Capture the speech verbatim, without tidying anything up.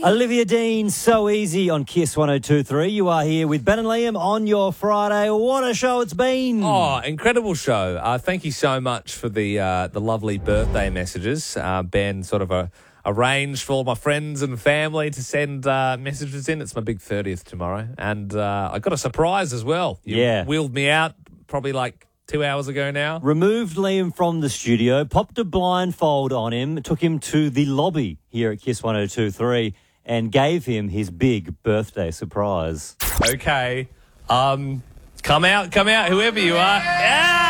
Olivia Dean, So Easy on Kiss one oh two point three. You are here with Ben and Liam on your Friday. What a show it's been. Oh, incredible show. Uh, thank you so much for the uh, the lovely birthday messages. Uh, Ben sort of uh, arranged for all my friends and family to send uh, messages in. It's my big thirtieth tomorrow. And uh, I got a surprise as well. You Yeah. wheeled me out probably like two hours ago now. Removed Liam from the studio, popped a blindfold on him, took him to the lobby here at Kiss one oh two point three and gave him his big birthday surprise. Okay. Um, come out, come out, whoever you are. Yeah!